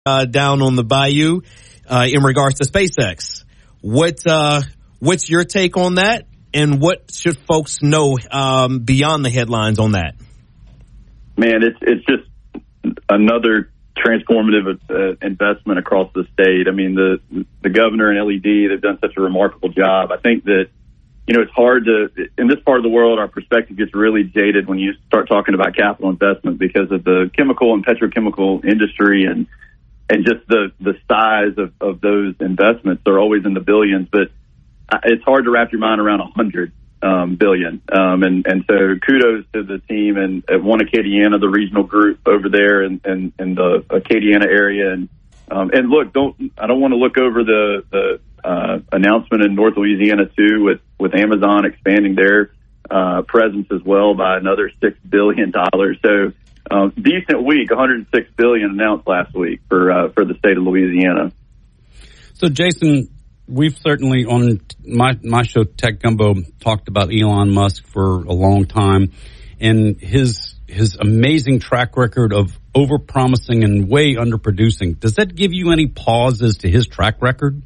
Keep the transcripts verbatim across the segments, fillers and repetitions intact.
uh, down on the bayou uh, in regards to SpaceX. What uh, what's your take on that, and what should folks know um, beyond the headlines on that? Man, it's it's just another transformative uh, investment across the state. I mean, the the governor and L E D, they've done such a remarkable job. I think that, you know, it's hard to, in this part of the world, our perspective gets really jaded when you start talking about capital investment because of the chemical and petrochemical industry and and just the, the size of, of those investments. They're always in the billions, but it's hard to wrap your mind around a hundred um, billion. Um, and, and so kudos to the team and at One Acadiana, the regional group over there in, in, in the Acadiana area. And, um, and look, don't, I don't want to look over the, the, uh, announcement in North Louisiana too, with, with Amazon expanding their, uh, presence as well by another six billion dollars. So, um, decent week, one hundred six billion dollars announced last week for, uh, for the state of Louisiana. So Jason, we've certainly on my my show Tech Gumbo talked about Elon Musk for a long time, and his his amazing track record of overpromising and way underproducing. Does that give you any pause as to his track record?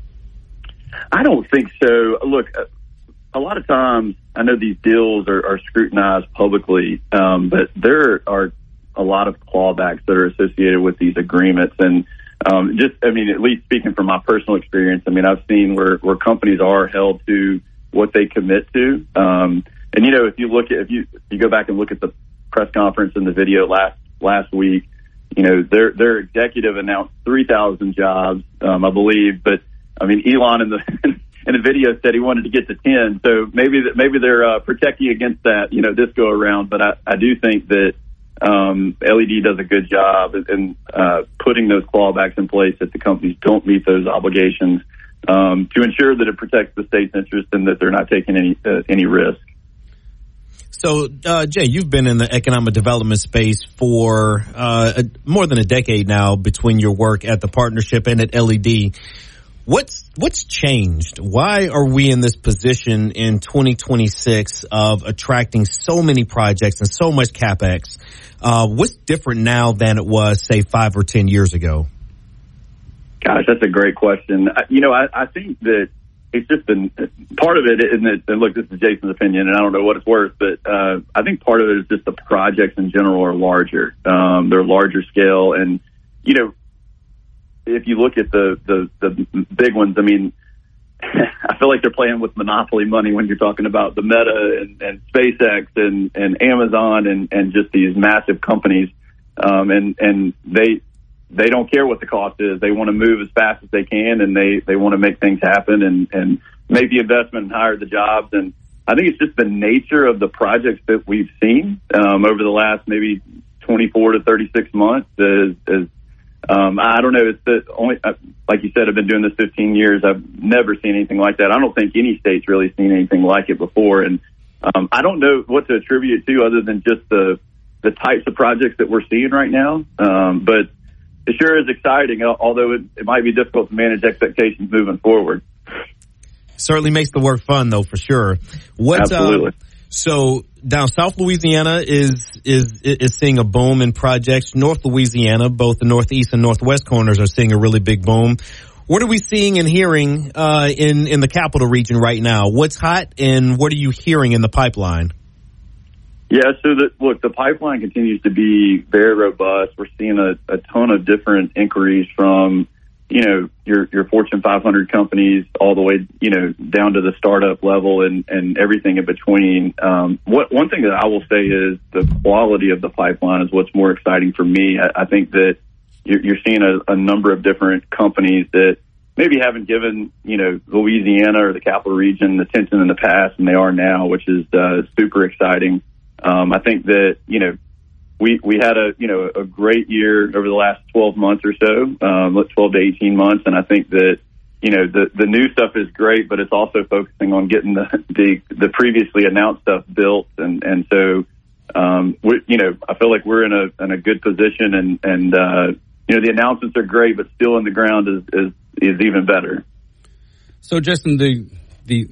I don't think so. Look, a lot of times I know these deals are, are scrutinized publicly, um, but there are a lot of clawbacks that are associated with these agreements. And Um, just, I mean, at least speaking from my personal experience, I mean, I've seen where, where companies are held to what they commit to. Um, and, you know, if you look at, if you, if you go back and look at the press conference and the video last, last week, you know, their, their executive announced three thousand jobs, um, I believe. But, I mean, Elon in the, in the video said he wanted to get to ten. So maybe that, maybe they're, uh, protecting against that, you know, this go around. But I, I do think that, Um, L E D does a good job in uh, putting those clawbacks in place if the companies don't meet those obligations um, to ensure that it protects the state's interest and that they're not taking any uh, any risk. So, uh, Jay, you've been in the economic development space for uh, a, more than a decade now between your work at the partnership and at L E D. What's what's changed? Why are we in this position in twenty twenty-six of attracting so many projects and so much CapEx? Uh, what's different now than it was, say, five or ten years ago? Gosh, that's a great question. I, you know, I, I think that it's just been part of it, isn't it? And look, this is Jason's opinion, and I don't know what it's worth, but uh, I think part of it is just the projects in general are larger. Um, they're larger scale, and you know, if you look at the, the, the big ones, I mean, I feel like they're playing with monopoly money when you're talking about the Meta and, and SpaceX and, and Amazon and, and just these massive companies. Um, and, and they, they don't care what the cost is. They want to move as fast as they can, and they, they want to make things happen and, and make the investment and hire the jobs. And I think it's just the nature of the projects that we've seen, um, over the last maybe twenty-four to thirty-six months is, is Um, I don't know. It's the only, uh, like you said, I've been doing this fifteen years. I've never seen anything like that. I don't think any state's really seen anything like it before. And um, I don't know what to attribute it to other than just the the types of projects that we're seeing right now. Um, but it sure is exciting, although it, it might be difficult to manage expectations moving forward. Certainly makes the work fun, though, for sure. What, Absolutely. Uh, so down South Louisiana is is is seeing a boom in projects. North Louisiana, both the northeast and northwest corners, are seeing a really big boom. What are we seeing and hearing uh, in in the capital region right now? What's hot, and what are you hearing in the pipeline? Yeah, so the, look, the pipeline continues to be very robust. We're seeing a, a ton of different inquiries from, you know, your your Fortune five hundred companies all the way, you know, down to the startup level and, and everything in between. Um, what one thing that I will say is the quality of the pipeline is what's more exciting for me. I, I think that you're, you're seeing a, a number of different companies that maybe haven't given, you know, Louisiana or the capital region attention in the past, and they are now, which is uh, super exciting. Um, I think that, you know, We we had a you know a great year over the last twelve months or so, um, twelve to eighteen months, and I think that you know the the new stuff is great, but it's also focusing on getting the the, the previously announced stuff built, and and so um, we you know I feel like we're in a in a good position, and and uh, you know the announcements are great, but still in the ground is is, is even better. So, Justin, the the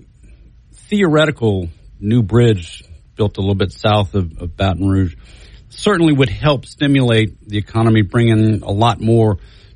theoretical new bridge built a little bit south of, of Baton Rouge certainly would help stimulate the economy, bring in a lot more